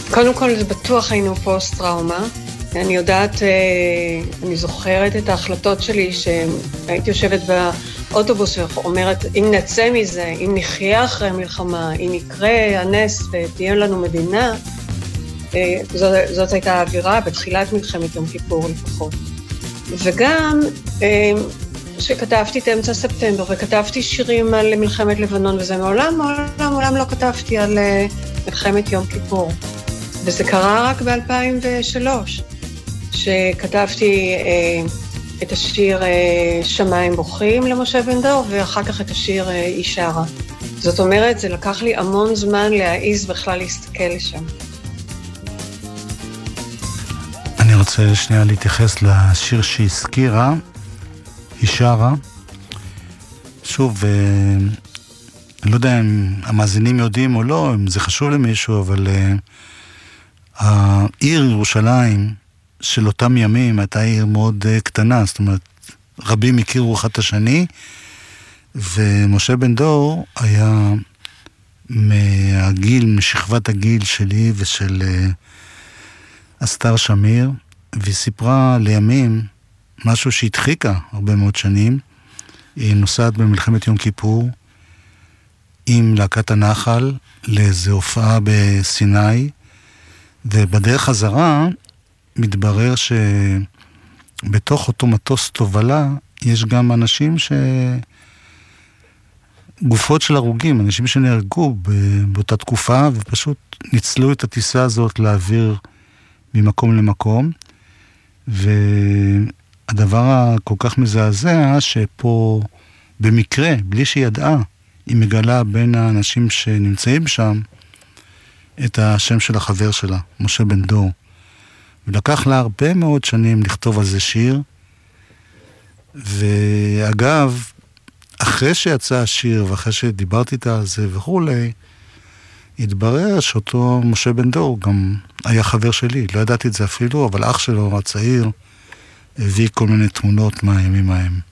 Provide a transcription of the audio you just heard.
קודם כל, זה בטוח היינו פוסט-טראומה. אני יודעת, אני זוכרת את ההחלטות שלי שהייתי יושבת באוטובוס ואומרת, אם נצא מזה, אם נחיה אחרי המלחמה, אם יקרה הנס ותהיה לנו מדינה, זאת הייתה האווירה בתחילת מלחמת יום כיפור לפחות. וגם שכתבתי את אמצע ספטמבר וכתבתי שירים על מלחמת לבנון, וזה מעולם לא כתבתי על מלחמת יום כיפור. וזה קרה רק ב-2003, שכתבתי את השיר שמיים בוכים למשה בן דור, ואחר כך את השיר אישרה. זאת אומרת, זה לקח לי המון זמן להעיז בכלל להסתכל לשם. אני רוצה שנייה להתייחס לשיר שהזכירה, אישרה. שוב, אני לא יודע אם המאזינים יודעים או לא, אם זה חשוב למישהו, אבל העיר ירושלים של אותם ימים הייתה עיר מאוד קטנה, זאת אומרת, רבים הכירו אחד את השני, ומשה בן דור היה משכבת הגיל שלי ושל אסתר שמיר, והיא סיפרה לימים משהו שהדחיקה הרבה מאוד שנים. היא נוסעת במלחמת יום כיפור עם להקת הנחל לאיזו הופעה בסיני, ובדרך חזרה מתברר שבתוך אותו מטוס תובלה יש גם אנשים גופות של הרוגים, אנשים שנהרגו באותה תקופה, ופשוט ניצלו את הטיסה הזאת להעביר ממקום למקום. והדבר הכל כך מזעזע שפה במקרה, בלי שידעה, היא מגלה בין האנשים שנמצאים שם את השם של החבר שלה, משה בן דור. ולקח לה הרבה מאוד שנים לכתוב על זה שיר. ואגב, אחרי שיצא השיר ואחרי שדיברתי איתה על זה וכולי, התברר שאותו משה בן דור גם היה חבר שלי. לא ידעתי את זה אפילו, אבל אח שלו הצעיר הביא כל מיני תמונות מהימים ההם.